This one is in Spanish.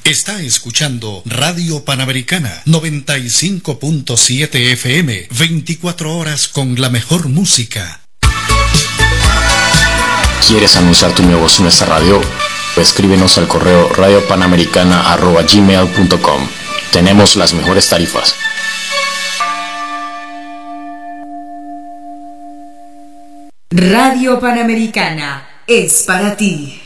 Está escuchando Radio Panamericana 95.7 FM, 24 horas con la mejor música. ¿Quieres anunciar tu negocio en esta radio? Escríbenos al correo radiopanamericana@gmail.com. Tenemos las mejores tarifas. Radio Panamericana es para ti.